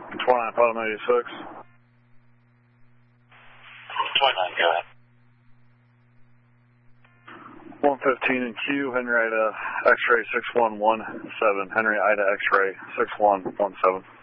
29 Bottom 86. 29, go ahead. 115 in Q, Henry Ida X-ray 6117, Henry Ida X-ray 6117.